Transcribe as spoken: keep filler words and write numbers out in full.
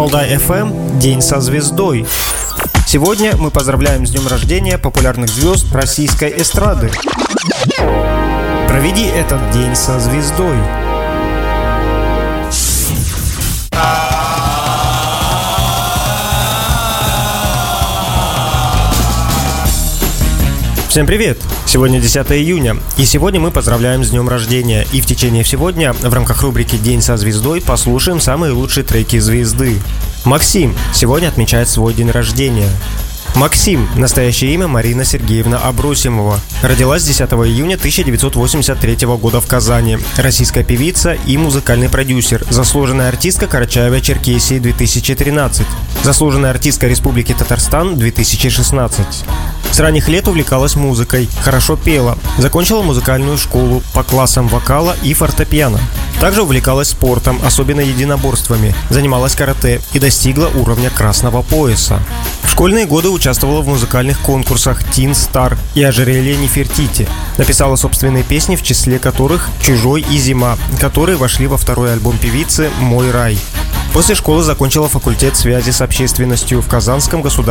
Валдай эф эм. День со звездой. Сегодня мы поздравляем с днем рождения популярных звезд российской эстрады. Проведи этот день со звездой. Всем привет! Сегодня десятое июня, и сегодня мы поздравляем с днем рождения. И в течение всего дня в рамках рубрики «День со звездой» послушаем самые лучшие треки звезды. Максим сегодня отмечает свой день рождения. Максим. Настоящее имя Марина Сергеевна Абросимова. Родилась десятого июня тысяча девятьсот восемьдесят третьего года в Казани. Российская певица и музыкальный продюсер. Заслуженная артистка Карачаево-Черкесии две тысячи тринадцать. Заслуженная артистка Республики Татарстан две тысячи шестнадцать. С ранних лет увлекалась музыкой, хорошо пела. Закончила музыкальную школу по классам вокала и фортепиано. Также увлекалась спортом, особенно единоборствами. Занималась карате и достигла уровня красного пояса. В школьные годы участвовала в музыкальных конкурсах Teen Star и Ожерелье Нефертити. Написала собственные песни, в числе которых «Чужой» и «Зима», которые вошли во второй альбом певицы «Мой рай». После школы закончила факультет связи с общественностью в Казанском государственном